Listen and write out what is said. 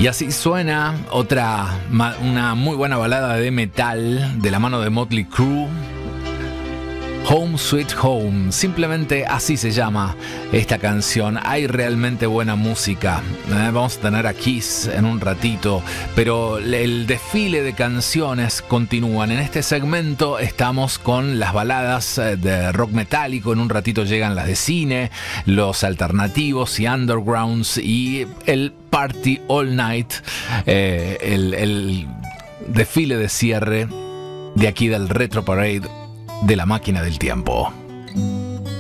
Y así suena una muy buena balada de metal de la mano de Motley Crue. Home Sweet Home, simplemente así se llama esta canción. Hay realmente buena música. Vamos a tener a Kiss en un ratito, pero el desfile de canciones continúan. En este segmento estamos con las baladas de rock metálico. En un ratito llegan las de cine, los alternativos y undergrounds y el Party All Night, el desfile de cierre de aquí del Retro Parade de la Máquina del Tiempo.